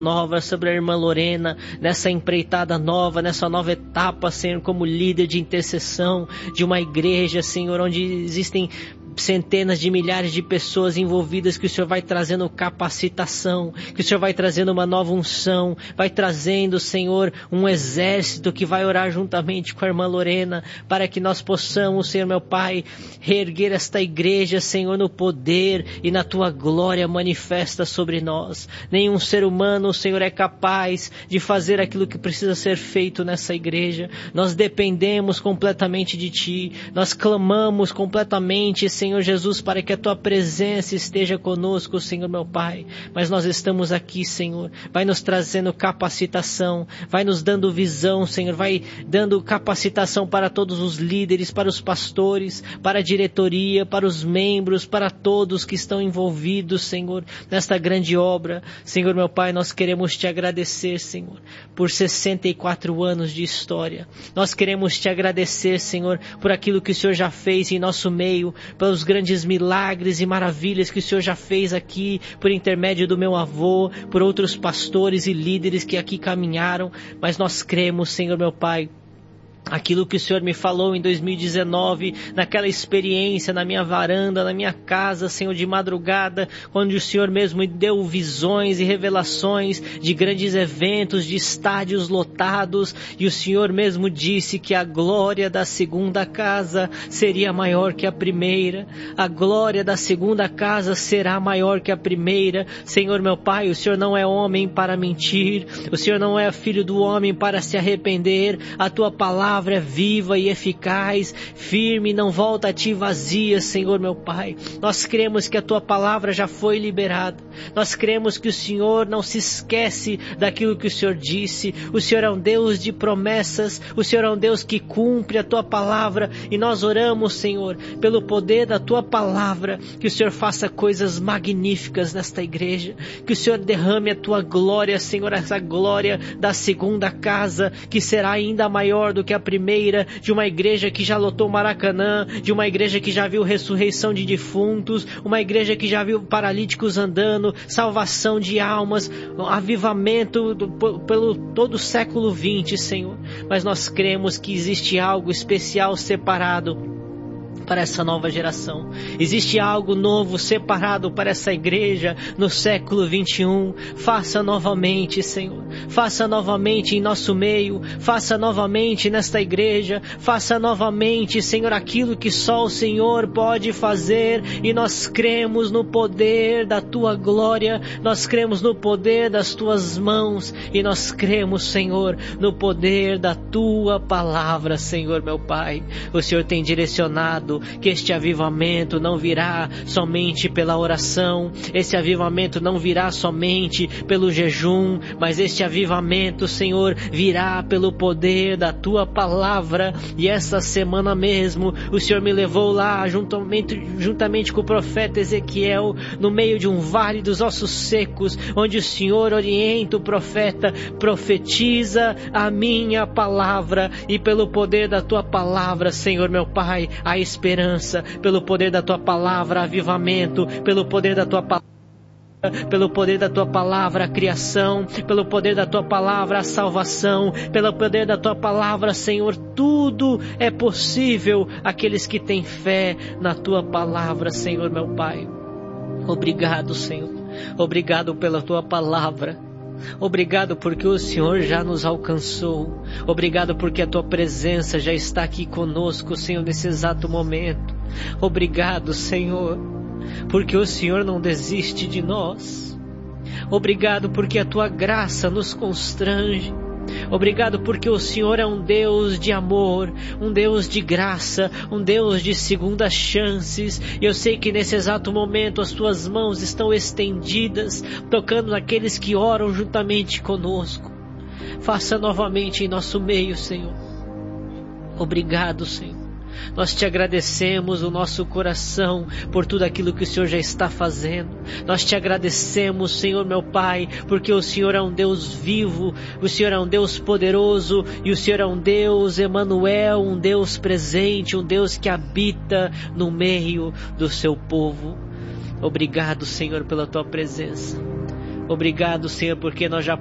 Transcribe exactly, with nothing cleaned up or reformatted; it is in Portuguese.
nova sobre a irmã Lorena, nessa empreitada nova, nessa nova etapa, Senhor, como líder de intercessão de uma igreja, Senhor, onde existem centenas de milhares de pessoas envolvidas, que o Senhor vai trazendo capacitação, que o Senhor vai trazendo uma nova unção, vai trazendo, Senhor, um exército que vai orar juntamente com a irmã Lorena, para que nós possamos, Senhor meu Pai, reerguer esta igreja, Senhor, no poder e na Tua glória manifesta sobre nós. Nenhum ser humano, Senhor, é capaz de fazer aquilo que precisa ser feito nessa igreja. Nós dependemos completamente de Ti, nós clamamos completamente, Senhor Jesus, para que a Tua presença esteja conosco, Senhor meu Pai. Mas nós estamos aqui, Senhor. Vai nos trazendo capacitação, vai nos dando visão, Senhor. Vai dando capacitação para todos os líderes, para os pastores, para a diretoria, para os membros, para todos que estão envolvidos, Senhor, nesta grande obra. Senhor meu Pai, nós queremos Te agradecer, Senhor, por sessenta e quatro anos de história. Nós queremos Te agradecer, Senhor, por aquilo que o Senhor já fez em nosso meio, pelos grandes milagres e maravilhas que o Senhor já fez aqui, por intermédio do meu avô, por outros pastores e líderes que aqui caminharam. Mas nós cremos, Senhor meu Pai, aquilo que o Senhor me falou em dois mil e dezenove, naquela experiência na minha varanda, na minha casa, Senhor, de madrugada, onde o Senhor mesmo me deu visões e revelações de grandes eventos, de estádios lotados, e o Senhor mesmo disse que a glória da segunda casa seria maior que a primeira. A glória da segunda casa será maior que a primeira. Senhor meu Pai, o Senhor não é homem para mentir, o Senhor não é filho do homem para se arrepender. A Tua palavra palavra é viva e eficaz, firme, não volta a Ti vazia, Senhor meu Pai. Nós cremos que a Tua palavra já foi liberada. Nós cremos que o Senhor não se esquece daquilo que o Senhor disse. O Senhor é um Deus de promessas, o Senhor é um Deus que cumpre a Tua palavra, e nós oramos, Senhor, pelo poder da Tua palavra, que o Senhor faça coisas magníficas nesta igreja, que o Senhor derrame a Tua glória, Senhor, essa glória da segunda casa, que será ainda maior do que a primeira, de uma igreja que já lotou Maracanã, de uma igreja que já viu ressurreição de defuntos, uma igreja que já viu paralíticos andando, salvação de almas, avivamento do, pelo todo o século vinte, Senhor. Mas nós cremos que existe algo especial separado para essa nova geração. Existe algo novo separado para essa igreja no século vinte e um. Faça novamente, Senhor. Faça novamente em nosso meio. Faça novamente nesta igreja. Faça novamente, Senhor, aquilo que só o Senhor pode fazer. E nós cremos no poder da Tua glória. Nós cremos no poder das Tuas mãos. E nós cremos, Senhor, no poder da Tua palavra, Senhor, meu Pai. O Senhor tem direcionado que este avivamento não virá somente pela oração, esse avivamento não virá somente pelo jejum, mas este avivamento, Senhor, virá pelo poder da Tua palavra. E essa semana mesmo o Senhor me levou lá juntamente, juntamente com o profeta Ezequiel, no meio de um vale dos ossos secos, onde o Senhor orienta o profeta: profetiza a minha palavra, e pelo poder da Tua palavra, Senhor meu Pai, a esperança, pelo poder da Tua palavra, avivamento, pelo poder da Tua palavra, pelo poder da Tua palavra, a criação, pelo poder da Tua palavra, a salvação, pelo poder da Tua palavra, Senhor, tudo é possível àqueles que têm fé na Tua palavra, Senhor meu Pai. Obrigado, Senhor. Obrigado pela Tua palavra. Obrigado porque o Senhor já nos alcançou. Obrigado porque a Tua presença já está aqui conosco, Senhor, nesse exato momento. Obrigado, Senhor, porque o Senhor não desiste de nós. Obrigado porque a Tua graça nos constrange. Obrigado porque o Senhor é um Deus de amor, um Deus de graça, um Deus de segundas chances. E eu sei que nesse exato momento as Tuas mãos estão estendidas, tocando naqueles que oram juntamente conosco. Faça novamente em nosso meio, Senhor. Obrigado, Senhor. Nós Te agradecemos o nosso coração por tudo aquilo que o Senhor já está fazendo. Nós Te agradecemos, Senhor meu Pai, porque o Senhor é um Deus vivo, o Senhor é um Deus poderoso, e o Senhor é um Deus Emanuel, um Deus presente, um Deus que habita no meio do Seu povo. Obrigado, Senhor, pela Tua presença. Obrigado, Senhor, porque nós já